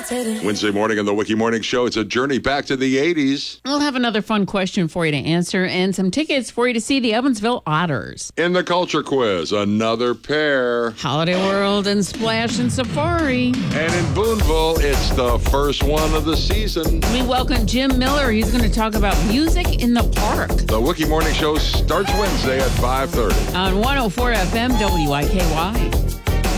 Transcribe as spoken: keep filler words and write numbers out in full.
Wednesday morning on the Wiki Morning Show, it's a journey back to the eighties. We'll have another fun question for you to answer and some tickets for you to see the Evansville Otters. In the Culture Quiz, another pair. Holiday World and Splash and Safari. And in Boonville, it's the first one of the season. We welcome Jim Miller. He's going to talk about music in the park. The Wiki Morning Show starts Wednesday at five thirty. On one oh four F M W I K Y.